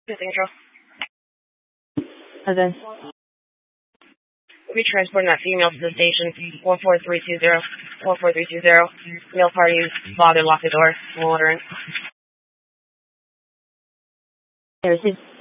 Good intro. And then We'll be transporting that female to the station. 14320. 14320. Male parties. Father, lock the door. We'll order in. there's his